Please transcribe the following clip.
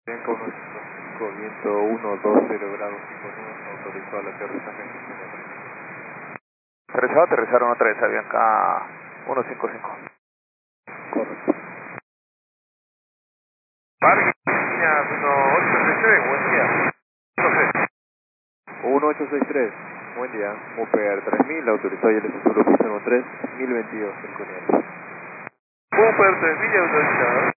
Bianca 155, viento 120 grados 5 nudos, autorizado al aterrizaje en Aterrizar 1-3, Bianca 155. Correcto. Vale, línea 1863, buen día. 1863, buen día, UPR 3000, autorizado y LS solo 13, 1022, 5 niveles. UPR 3000 autorizado.